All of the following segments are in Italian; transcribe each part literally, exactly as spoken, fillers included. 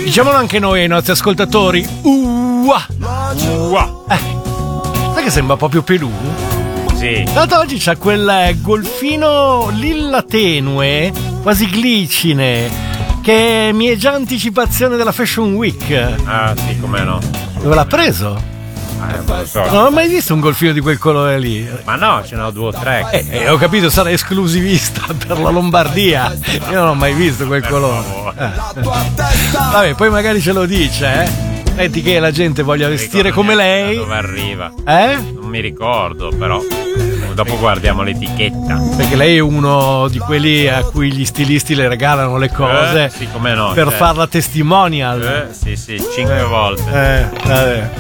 Diciamolo anche noi ai nostri ascoltatori. Uah. Uah. Eh. Sai che sembra proprio Pelù? Sì. Tanto oggi c'ha quel golfino lilla tenue, quasi glicine, che mi è già anticipazione della Fashion Week. Ah, sì, come no. Dove l'ha preso? Eh, non lo so. Non ho mai visto un golfino di quel colore lì. Ma no, ce ne ho due o tre. Eh, eh, ho capito, sarà esclusivista per la Lombardia. Io non ho mai visto quel Per colore. favore. Eh. Vabbè, poi magari ce lo dice, eh. Metti che la gente voglia Non vestire ricordo come neanche lei. da dove arriva? Eh? Non mi ricordo, però. Dopo guardiamo l'etichetta. Perché lei è uno di quelli a cui gli stilisti le regalano le cose. Eh, sì, come no. Per certo. farla testimonial. Eh, sì, sì, cinque volte. Eh, vabbè.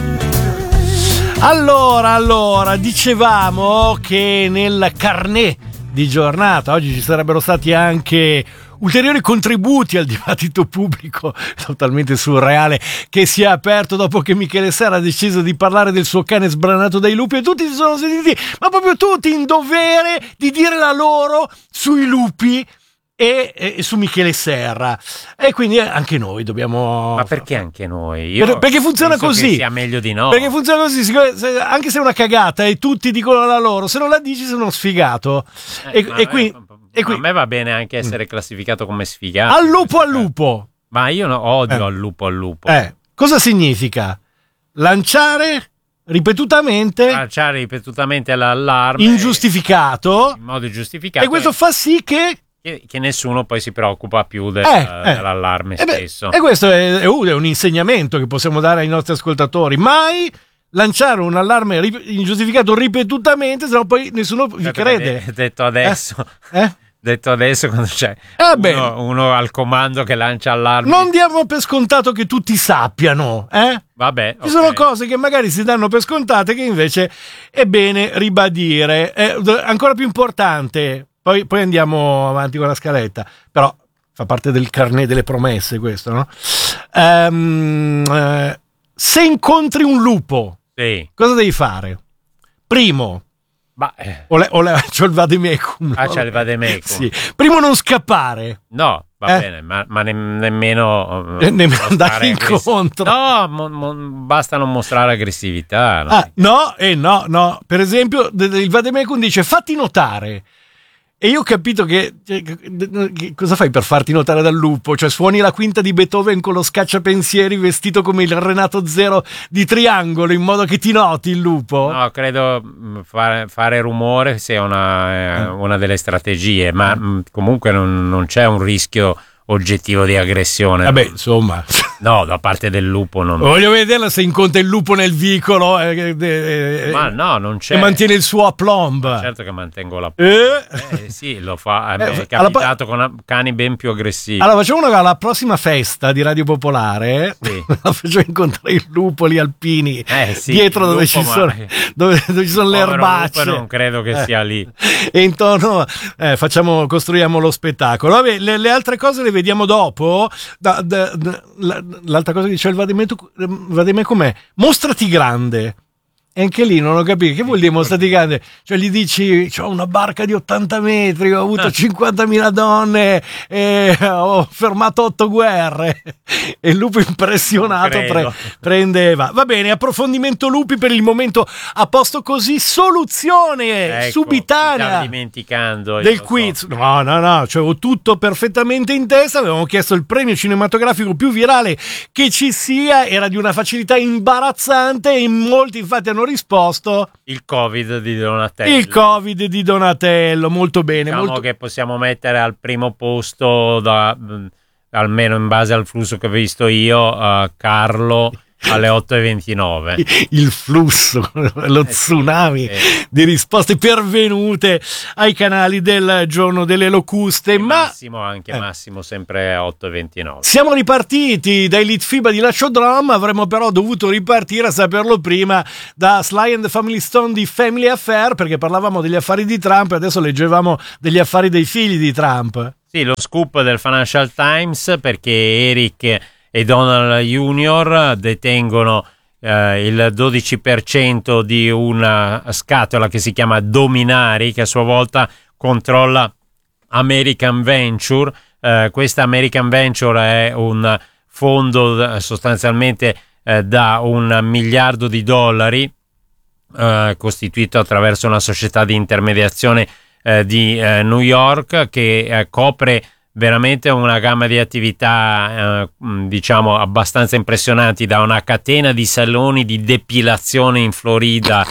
Allora, allora, dicevamo che nel carnet di giornata oggi ci sarebbero stati anche ulteriori contributi al dibattito pubblico totalmente surreale che si è aperto dopo che Michele Serra ha deciso di parlare del suo cane sbranato dai lupi, e tutti si sono sentiti, ma proprio tutti, in dovere di dire la loro sui lupi e, e su Michele Serra, e quindi anche noi dobbiamo. Ma perché anche noi? Io Per, perché funziona penso così. Che sia meglio di no. Perché funziona così, se- anche se è una cagata e tutti dicono la loro, se non la dici sei uno sfigato. Eh, e, ma e a qui, me- e qui a me va bene anche essere classificato come sfigato. al lupo al lupo. Ma io no, odio Eh. al lupo al lupo. Eh, cosa significa? Lanciare ripetutamente Lanciare ripetutamente l'allarme ingiustificato, in modo giustificato, e questo fa sì che che, che nessuno poi si preoccupa più del- Eh, eh. dell'allarme e, beh, stesso. e questo è, è un è un insegnamento che possiamo dare ai nostri ascoltatori: mai lanciare un allarme rip- ingiustificato ripetutamente, sennò poi nessuno vi Certo, crede. de- detto adesso, Eh? detto adesso quando c'è Eh, beh. uno, uno al comando che lancia allarme. Non diamo per scontato che tutti sappiano, eh? Vabbè, Ci ok. sono cose che magari si danno per scontate che invece è bene ribadire. È ancora più importante, poi, poi andiamo avanti con la scaletta, però fa parte del carnet delle promesse questo, no? Ehm, eh, se incontri un lupo, Sì. cosa devi fare? Primo, Ma, eh, o le, o le, c'ho il vademecum. ah, c'è il vademecum. Sì. Primo, non scappare. no, va Eh. bene, ma, ma ne- nemmeno Eh, nemmeno mostrare andare aggress- incontro. No, mo- mo- basta non mostrare aggressività. No? Ah, no, e eh, no, no. Per esempio, de- de- il vademecum dice fatti notare. E io ho capito che, cioè, che cosa fai per farti notare dal lupo? Cioè suoni la quinta di Beethoven con lo scacciapensieri vestito come il Renato Zero di Triangolo in modo che ti noti il lupo? No, credo mh, fare, fare rumore sia una, eh, una delle strategie, ma mh, comunque non, non c'è un rischio oggettivo di aggressione. Vabbè, insomma, No, da parte del lupo non... voglio vederla se incontra il lupo nel vicolo eh, eh, eh, Ma no, non c'è. e mantiene il suo aplomb. Certo che mantengo la... Eh? Eh, sì, lo fa. A me Eh, è alla capitato con cani ben più aggressivi. Allora facciamo una alla prossima festa di Radio Popolare, Sì. la facciamo incontrare il lupo lì alpini, Eh, sì, dietro il dove lupo, ci, ma- sono, dove, dove ci sono le Povero erbacce. lupo, non credo che Eh. sia lì. E intorno eh, facciamo, costruiamo lo spettacolo. Vabbè, le, le altre cose le vediamo dopo. Da- da- da- la- l'altra cosa che dice il vademecum è mostrati grande. E anche lì non ho capito che vuol dire mostrati grande. Cioè gli dici c'ho una barca di ottanta metri, ho avuto cinquantamila donne e ho fermato otto guerre. E il lupo impressionato Non credo. pre- prende va. Va bene, approfondimento lupi per il momento a posto così. Soluzione Ecco, subitanea mi stavo dimenticando. io del lo so. quiz. No, no, no, cioè, ho tutto perfettamente in testa. Avevamo chiesto il premio cinematografico più virale che ci sia, era di una facilità imbarazzante e in molti infatti hanno risposto Il Covid di Donatello. il Covid di Donatello. Molto bene, Diciamo molto... che possiamo mettere al primo posto, da, mh, almeno in base al flusso che ho visto io, uh, Carlo alle otto e ventinove. il flusso, lo tsunami Eh sì. di risposte pervenute ai canali del giorno delle locuste. E Ma Massimo anche, Eh. Massimo sempre otto e ventinove. siamo ripartiti dai Litfiba di Lascio Drum, avremmo però dovuto ripartire, a saperlo prima, da Sly and the Family Stone di Family Affair, perché parlavamo degli affari di Trump e adesso leggevamo degli affari dei figli di Trump. Sì, lo scoop del Financial Times, perché Eric e Donald Junior detengono eh, il dodici per cento di una scatola che si chiama Dominari, che a sua volta controlla American Venture. Eh, questa American Venture è un fondo sostanzialmente eh, da un miliardo di dollari eh, costituito attraverso una società di intermediazione eh, di eh, New York che eh, copre veramente una gamma di attività eh, diciamo abbastanza impressionanti, da una catena di saloni di depilazione in Florida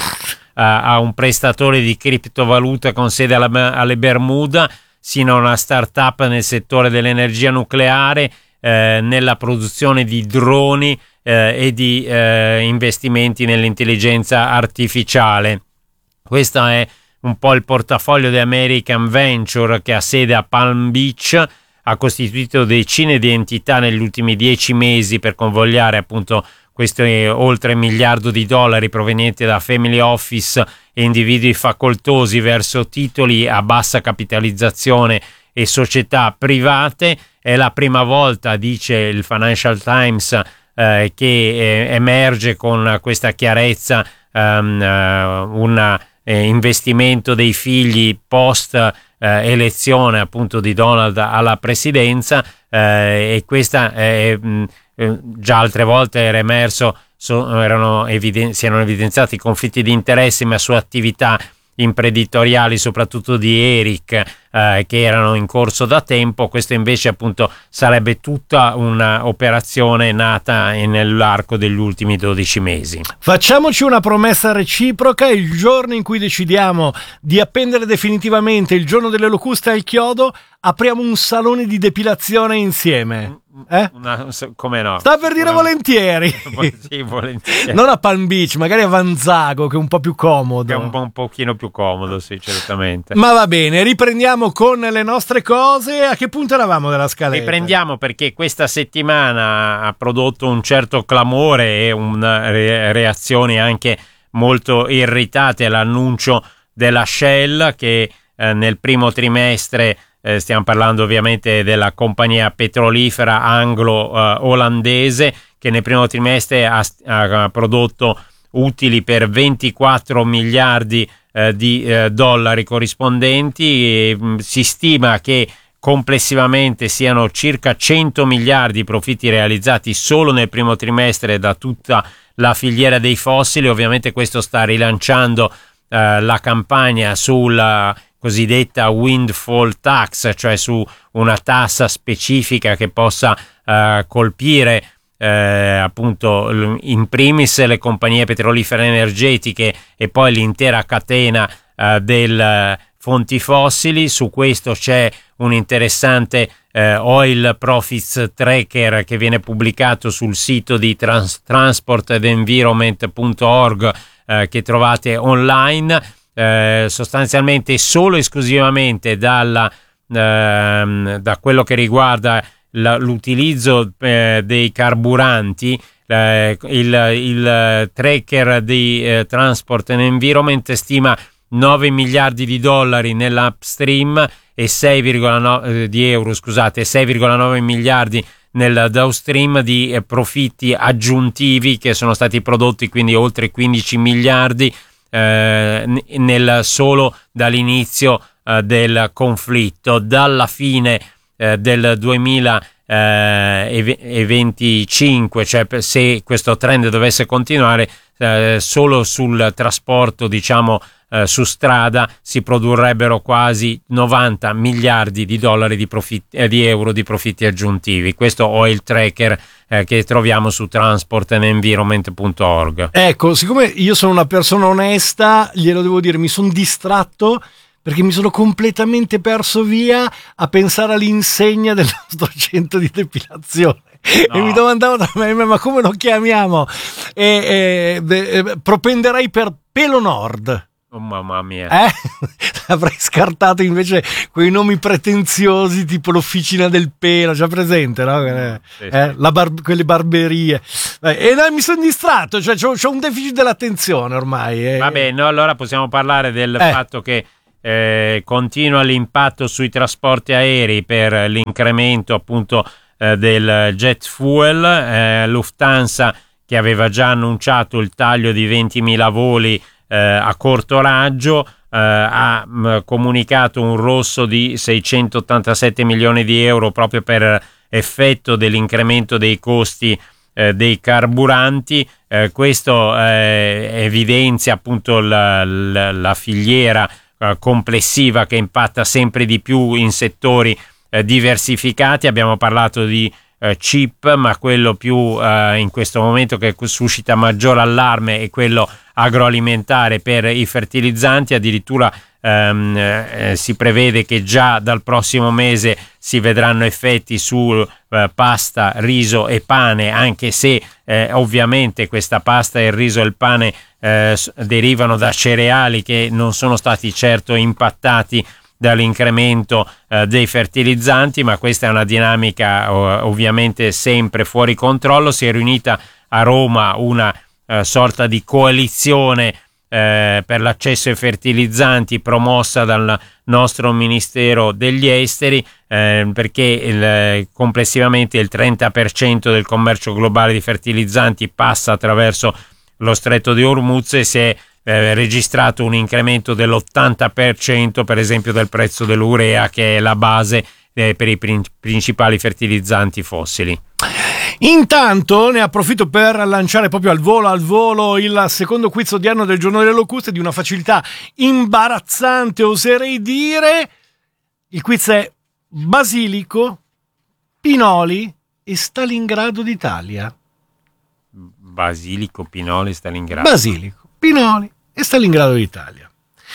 a un prestatore di criptovaluta con sede alla, alle Bermuda, sino a una startup nel settore dell'energia nucleare, eh, nella produzione di droni eh, e di eh, investimenti nell'intelligenza artificiale. Questo è un po' il portafoglio di American Venture, che ha sede a Palm Beach, ha costituito decine di entità negli ultimi dieci mesi per convogliare appunto questo è oltre un miliardo di dollari provenienti da family office e individui facoltosi verso titoli a bassa capitalizzazione e società private. È la prima volta, dice il Financial Times, eh, che eh, emerge con questa chiarezza um, uh, un eh, investimento dei figli post eh, elezione appunto di Donald alla presidenza, eh, e questa è... Mh, già altre volte era emerso, so, erano eviden- si erano evidenziati conflitti di interesse, ma su attività imprenditoriali soprattutto di Eric eh, che erano in corso da tempo. Questo invece appunto sarebbe tutta un'operazione nata nell'arco degli ultimi dodici mesi. Facciamoci una promessa reciproca: il giorno in cui decidiamo di appendere definitivamente il giorno delle locuste al chiodo, apriamo un salone di depilazione insieme. Eh? Una, come no? Sta per dire una... volentieri. Sì, volentieri. Non a Palm Beach, magari a Vanzago, che è un po' più comodo. Che è un, po', un pochino più comodo, sì, certamente. Ma va bene, riprendiamo con le nostre cose. A che punto eravamo della scaletta? Riprendiamo perché questa settimana ha prodotto un certo clamore e una re- reazioni anche molto irritate all'annuncio della Shell, che eh, nel primo trimestre Eh, stiamo parlando ovviamente della compagnia petrolifera anglo-olandese, eh, che nel primo trimestre ha, ha prodotto utili per ventiquattro miliardi eh, di eh, dollari corrispondenti, e mh, si stima che complessivamente siano circa cento miliardi i profitti realizzati solo nel primo trimestre da tutta la filiera dei fossili. Ovviamente questo sta rilanciando eh, la campagna sulla cosiddetta windfall tax, cioè su una tassa specifica che possa eh, colpire eh, appunto in primis le compagnie petrolifere energetiche e poi l'intera catena eh, del fonti fossili. Su questo c'è un interessante eh, Oil Profits Tracker che viene pubblicato sul sito di trans- transport and environment punto org, eh, che trovate online. Eh, sostanzialmente solo e esclusivamente dalla, ehm, da quello che riguarda la, l'utilizzo eh, dei carburanti, eh, il, il tracker di eh, Transport and Environment stima nove miliardi di dollari nell'upstream e sei virgola nove eh, di euro, scusate, sei virgola nove miliardi nel downstream di eh, profitti aggiuntivi che sono stati prodotti, quindi oltre quindici miliardi Eh, nel solo dall'inizio eh, del conflitto. Dalla fine eh, del duemilaventicinque, cioè se questo trend dovesse continuare, eh, solo sul trasporto diciamo eh, su strada si produrrebbero quasi novanta miliardi di dollari di, profitti, eh, di euro di profitti aggiuntivi. Questo Oil Tracker eh, che troviamo su transport and environment punto org. Ecco, siccome io sono una persona onesta, glielo devo dire, mi sono distratto perché mi sono completamente perso via a pensare all'insegna del nostro centro di depilazione. No. E mi domandavo tra me, ma come lo chiamiamo? E, e, e, propenderei per Pelo Nord. Oh, mamma mia, eh? Avrei scartato invece quei nomi pretenziosi tipo l'Officina del Pelo, già presente, no? Sì, eh? sì. La bar- quelle barberie. E no, mi sono distratto, cioè c'ho, c'ho un deficit dell'attenzione ormai. Eh. Vabbè, no, allora possiamo parlare del eh. fatto che eh, continua l'impatto sui trasporti aerei per l'incremento appunto eh, del jet fuel. eh, Lufthansa, che aveva già annunciato il taglio di ventimila voli Eh, a corto raggio, eh, ha mh, comunicato un rosso di seicentottantasette milioni di euro proprio per effetto dell'incremento dei costi eh, dei carburanti. Eh, questo eh, evidenzia appunto la, la, la filiera eh, complessiva che impatta sempre di più in settori eh, diversificati. Abbiamo parlato di eh, chip, ma quello più eh, in questo momento che suscita maggior allarme è quello agroalimentare per i fertilizzanti. Addirittura ehm, eh, si prevede che già dal prossimo mese si vedranno effetti su eh, pasta, riso e pane, anche se eh, ovviamente questa pasta, il riso e il pane eh, derivano da cereali che non sono stati certo impattati dall'incremento eh, dei fertilizzanti, ma questa è una dinamica ov- ovviamente sempre fuori controllo. Si è riunita a Roma una eh, sorta di coalizione eh, per l'accesso ai fertilizzanti promossa dal nostro Ministero degli Esteri, eh, perché il, complessivamente il trenta per cento del commercio globale di fertilizzanti passa attraverso lo Stretto di Hormuz e si è eh, registrato un incremento dell'ottanta per cento per esempio del prezzo dell'urea, che è la base eh, per i prin- principali fertilizzanti fossili. Intanto ne approfitto per lanciare proprio al volo al volo il secondo quiz odierno del Giorno delle Locuste, di una facilità imbarazzante, oserei dire. Il quiz è basilico, pinoli e Stalingrado d'Italia. Basilico, pinoli, Stalingrado. Basilico, pinoli e Stalingrado d'Italia.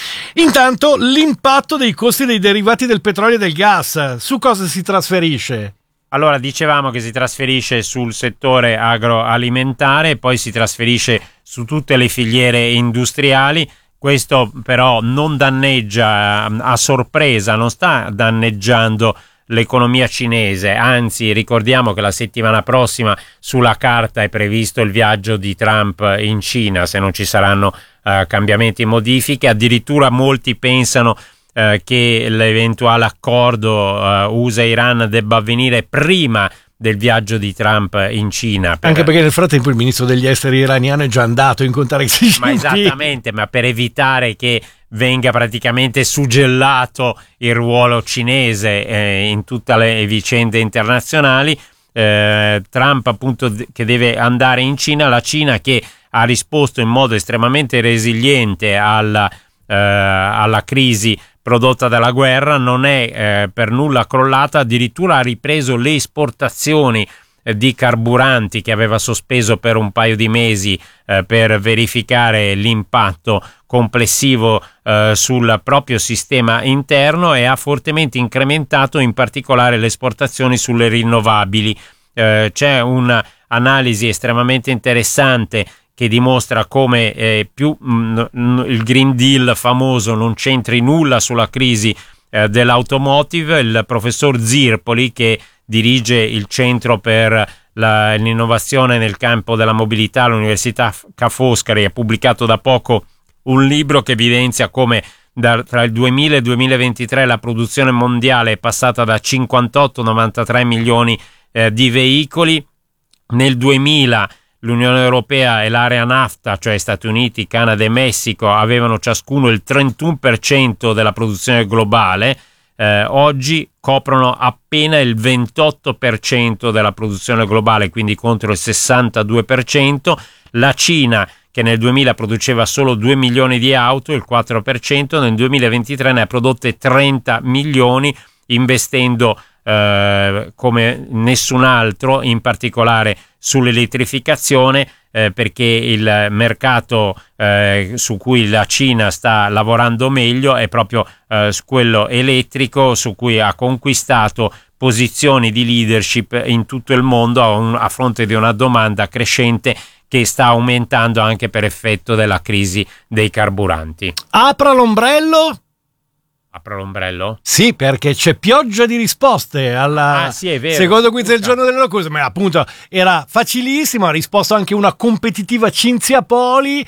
Intanto l'impatto dei costi dei derivati del petrolio e del gas, su cosa si trasferisce? Allora, dicevamo che si trasferisce sul settore agroalimentare e poi si trasferisce su tutte le filiere industriali. Questo però non danneggia, a sorpresa, non sta danneggiando l'economia cinese, anzi ricordiamo che la settimana prossima sulla carta è previsto il viaggio di Trump in Cina, se non ci saranno uh, cambiamenti e modifiche. Addirittura molti pensano uh, che l'eventuale accordo uh, U S A-Iran debba avvenire prima del viaggio di Trump in Cina. Per... Anche perché nel frattempo il ministro degli esteri iraniano è già andato a incontrare Xi Jinping. Ma esattamente, ma per evitare che venga praticamente suggellato il ruolo cinese eh, in tutte le vicende internazionali, eh, Trump appunto d- che deve andare in Cina, la Cina che ha risposto in modo estremamente resiliente alla, eh, alla crisi prodotta dalla guerra, non è eh, per nulla crollata, addirittura ha ripreso le esportazioni eh, di carburanti che aveva sospeso per un paio di mesi eh, per verificare l'impatto complessivo eh, sul proprio sistema interno, e ha fortemente incrementato in particolare le esportazioni sulle rinnovabili. Eh, c'è un'analisi estremamente interessante che dimostra come eh, più mh, mh, il Green Deal famoso non c'entri nulla sulla crisi eh, dell'automotive. Il professor Zirpoli, che dirige il Centro per la, l'innovazione nel campo della mobilità all'Università Ca' Foscari, ha pubblicato da poco un libro che evidenzia come da, tra il duemila e il duemilaventitré la produzione mondiale è passata da cinquantotto a novantatré milioni eh, di veicoli. Nel duemila l'Unione Europea e l'area NAFTA, cioè Stati Uniti, Canada e Messico, avevano ciascuno il trentuno per cento della produzione globale. Eh, oggi coprono appena il ventotto per cento della produzione globale, quindi contro il sessantadue per cento. La Cina, che nel duemila produceva solo due milioni di auto, il quattro per cento, nel duemilaventitré ne ha prodotte trenta milioni, investendo eh, come nessun altro, in particolare sull'elettrificazione, eh, perché il mercato eh, su cui la Cina sta lavorando meglio è proprio eh, quello elettrico, su cui ha conquistato posizioni di leadership in tutto il mondo a, un, a fronte di una domanda crescente che sta aumentando anche per effetto della crisi dei carburanti. Apra l'ombrello. Apra l'ombrello? Sì, perché c'è pioggia di risposte alla ah, sì, è vero. secondo quiz del Giorno delle Locuste, ma appunto era facilissimo, ha risposto anche una competitiva Cinzia Poli,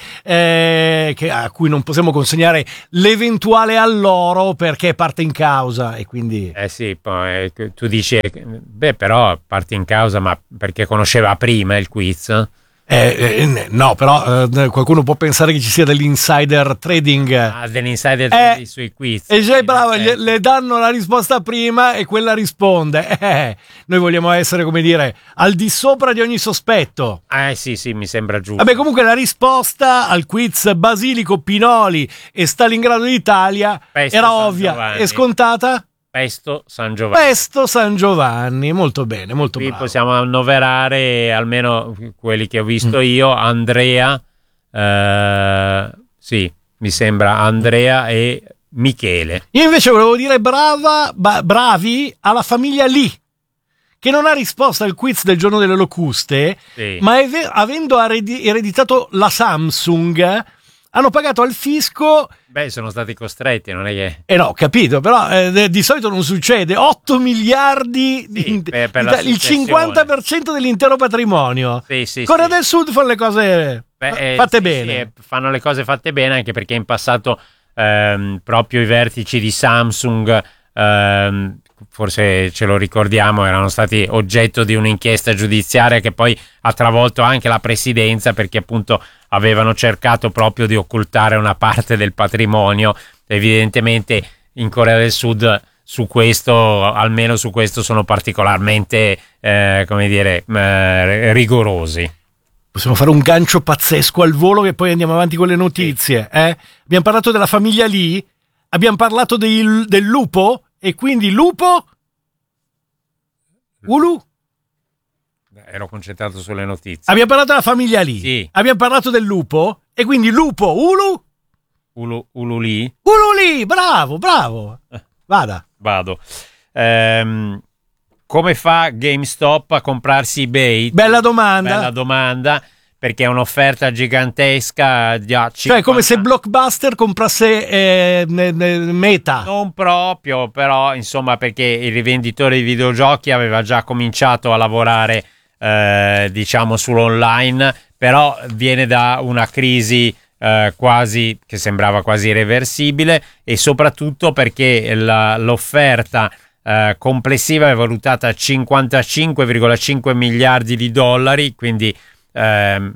eh, che, a cui non possiamo consegnare l'eventuale alloro perché parte in causa, e quindi... Eh sì, poi tu dici, beh però parte in causa ma perché conosceva prima il quiz? Eh, eh, no, però eh, qualcuno può pensare che ci sia dell'insider trading. Ah, dell'insider eh, trading sui quiz. E già è bravo, gli, le danno la risposta prima e quella risponde. Eh, noi vogliamo essere, come dire, al di sopra di ogni sospetto. Eh sì, sì, mi sembra giusto. Vabbè, comunque la risposta al quiz Basilico, Pinoli e Stalingrado d'Italia Pesto era San ovvia Giovanni. e scontata. Pesto San Giovanni. Pesto San Giovanni, molto bene, molto Qui bravo. possiamo annoverare almeno quelli che ho visto io, Andrea, eh, sì, mi sembra Andrea e Michele. Io invece volevo dire brava, ba- bravi alla famiglia Lee, che non ha risposto al quiz del giorno delle locuste, Sì. ma eve- avendo eredi- ereditato la Samsung, hanno pagato al fisco. Beh, sono stati costretti, non è che... Eh no, ho capito, però eh, di solito non succede. otto miliardi, Sì, di, per- per di- la il successione. cinquanta per cento dell'intero patrimonio. Sì, sì, Corea sì. del Sud fanno le cose Beh, eh, fatte sì, bene. sì, eh, fanno le cose fatte bene, anche perché in passato ehm, proprio i vertici di Samsung, ehm, forse ce lo ricordiamo, erano stati oggetto di un'inchiesta giudiziaria che poi ha travolto anche la presidenza, perché appunto avevano cercato proprio di occultare una parte del patrimonio. Evidentemente in Corea del Sud su questo, almeno su questo, sono particolarmente eh, come dire eh, rigorosi. Possiamo fare un gancio pazzesco al volo e poi andiamo avanti con le notizie. Eh? Abbiamo parlato della famiglia Lee, abbiamo parlato del, del lupo, e quindi lupo? Ulu? Ero concentrato sulle notizie. Abbiamo parlato della famiglia Lee, Sì. abbiamo parlato del lupo, e quindi lupo, Ulu? Ulu, Ululi? Ulu Lee, bravo, bravo. Vada. Vado. Ehm, come fa GameStop a comprarsi eBay? Bella domanda. Bella domanda, perché è un'offerta gigantesca. Di Cioè, cinquanta come se Blockbuster comprasse eh, ne- ne- Meta. Non proprio, però, insomma, perché il rivenditore di videogiochi aveva già cominciato a lavorare, eh, diciamo, sull'online, però viene da una crisi eh, quasi, che sembrava quasi irreversibile, e soprattutto perché la, l'offerta eh, complessiva è valutata a cinquantacinque virgola cinque miliardi di dollari, quindi ehm,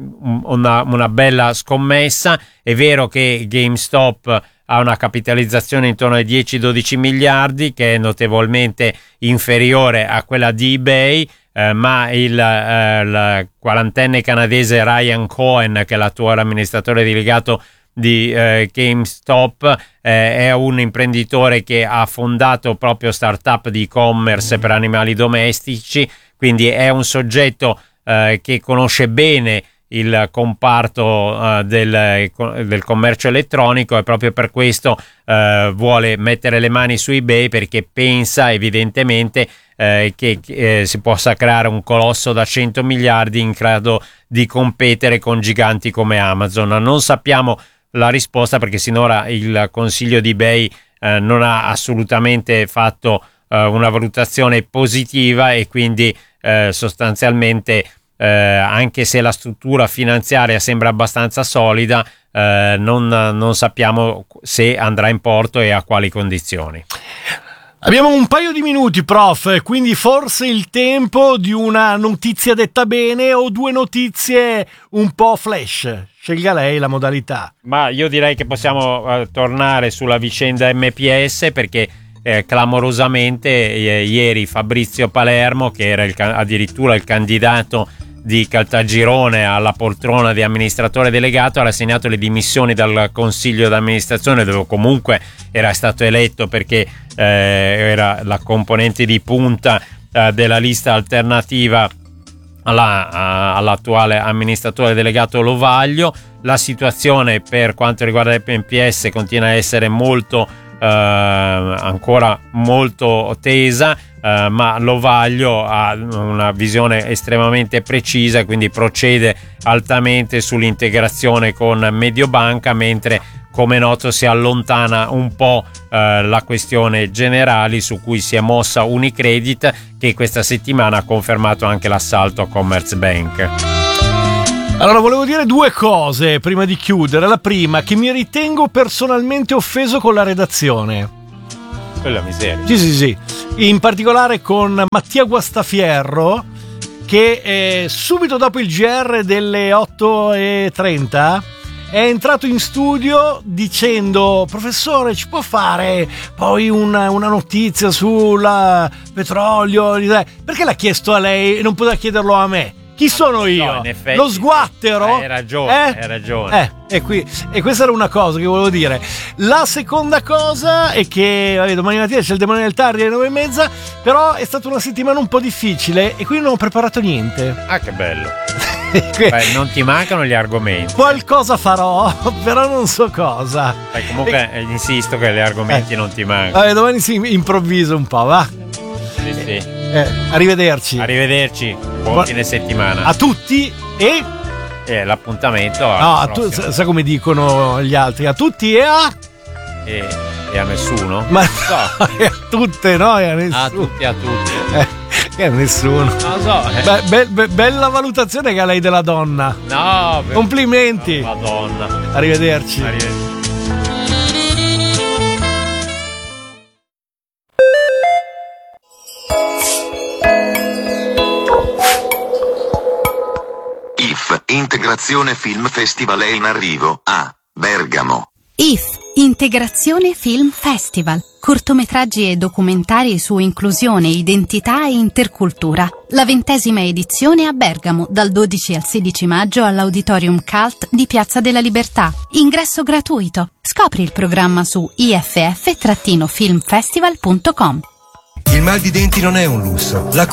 una, una bella scommessa. È vero che GameStop ha una capitalizzazione intorno ai dieci dodici miliardi, che è notevolmente inferiore a quella di eBay, eh, ma il, eh, il quarantenne canadese Ryan Cohen, che è l'attuale amministratore delegato di eh, GameStop, eh, è un imprenditore che ha fondato proprio startup di e-commerce per animali domestici, quindi è un soggetto eh, che conosce bene il comparto uh, del, del commercio elettronico, e proprio per questo uh, vuole mettere le mani su eBay, perché pensa evidentemente uh, che uh, si possa creare un colosso da cento miliardi in grado di competere con giganti come Amazon. Non sappiamo la risposta, perché sinora il consiglio di eBay uh, non ha assolutamente fatto uh, una valutazione positiva, e quindi uh, sostanzialmente Eh, anche se la struttura finanziaria sembra abbastanza solida, eh, non, non sappiamo se andrà in porto e a quali condizioni. Abbiamo un paio di minuti, prof, quindi forse il tempo di una notizia detta bene o due notizie un po' flash. Scelga lei la modalità. Ma io direi che possiamo eh, tornare sulla vicenda M P S, perché eh, clamorosamente eh, ieri Fabrizio Palermo, che era il, addirittura il candidato di Caltagirone alla poltrona di amministratore delegato, ha rassegnato le dimissioni dal consiglio d'amministrazione, dove comunque era stato eletto, perché eh, era la componente di punta eh, della lista alternativa alla, a, all'attuale amministratore delegato Lovaglio. La situazione per quanto riguarda il M P S continua a essere molto eh, ancora molto tesa, Uh, ma Lovaglio ha una visione estremamente precisa, quindi procede altamente sull'integrazione con Mediobanca, mentre, come noto, si allontana un po' uh, la questione Generali, su cui si è mossa Unicredit, che questa settimana ha confermato anche l'assalto a Commerzbank. Allora, volevo dire due cose prima di chiudere. La prima, che mi ritengo personalmente offeso con la redazione. Quella miseria. Sì, sì, sì. In particolare con Mattia Guastafierro, che eh, subito dopo il G R delle otto e trenta è entrato in studio dicendo: professore, ci può fare poi una, una notizia sul petrolio? Perché l'ha chiesto a lei e non poteva chiederlo a me? Chi sono io? No, in effetti, lo sguattero? Hai ragione, eh? hai ragione. Eh, e, qui, e questa era una cosa che volevo dire. La seconda cosa è che vabbè, domani mattina c'è il Demone del Tardi alle nove e mezza, però è stata una settimana un po' difficile e quindi non ho preparato niente. Ah, che bello. Beh, non ti mancano gli argomenti. Qualcosa farò, però non so cosa. Beh, comunque e... insisto che gli argomenti eh. non ti mancano. Vabbè, domani si improvviso un po', va? Sì, sì. Eh, arrivederci. Arrivederci. Buon Bu- fine settimana. A tutti e... E l'appuntamento a... No, a tu, sa, sa come dicono gli altri? A tutti e a... E, e a nessuno? Ma no, e a tutte, no? E a nessuno. A tutti, a tutti. Eh, e a nessuno. Non lo so. Eh. Be- be- be- bella valutazione che ha lei della donna. No, be- complimenti. No, Madonna. Arrivederci. Arrivederci. I F Integrazione Film Festival è in arrivo a Bergamo. I F Integrazione Film Festival. Cortometraggi e documentari su inclusione, identità e intercultura. La ventesima edizione a Bergamo, dal dodici al sedici maggio all'Auditorium Cult di Piazza della Libertà. Ingresso gratuito. Scopri il programma su i f f film festival punto com. Il mal di denti non è un lusso. La